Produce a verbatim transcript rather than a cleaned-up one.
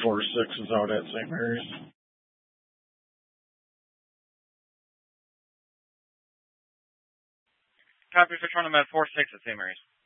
four six is out at Saint Mary's. Copy for Tournament four six at Saint Mary's.